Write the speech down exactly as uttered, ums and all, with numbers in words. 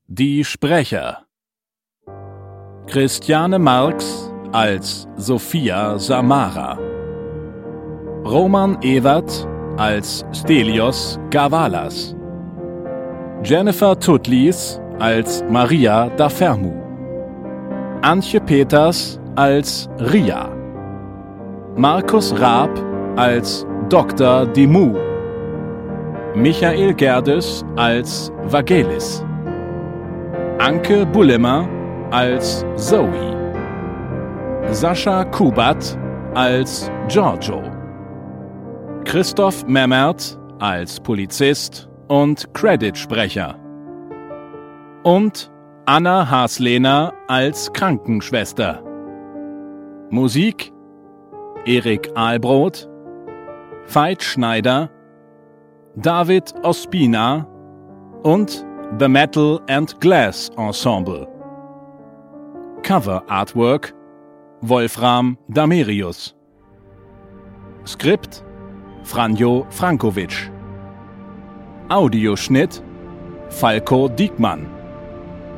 Die Sprecher: Christiane Marx als Sophia Samara, Roman Ewert als Stelios Gavalas, Jennifer Tutlis als Maria da Fermu, Antje Peters als Ria, Markus Raab als Doktor Dimmu, Michael Gerdes als Vagelis, Anke Bullemer als Zoe, Sascha Kubat als Giorgio, Christoph Memmert als Polizist und Creditsprecher und Anna Haslehner als Krankenschwester. Musik: Erik Ahlbrot, Veit Schneider, David Ospina und The Metal and Glass Ensemble. Cover Artwork: Wolfram Damerius. Skript: Franjo Frankovic. Audioschnitt: Falko Diekmann.